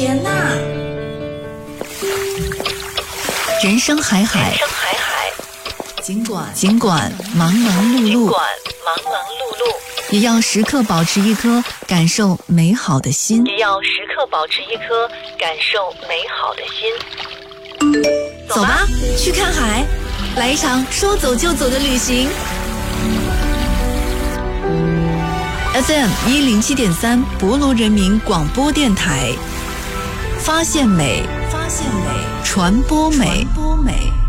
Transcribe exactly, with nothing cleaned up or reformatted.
天哪！ 人生海海， 人生海海， 尽管尽管忙忙碌碌， 尽管忙忙碌碌， 也要时刻保持一颗感受美好的心， 也要时刻保持一颗感受美好的心。 走吧，去看海，来一场说走就走的旅行。F M 一零七点三，博罗人民广播电台，发现美，发现美，传播美，传播美。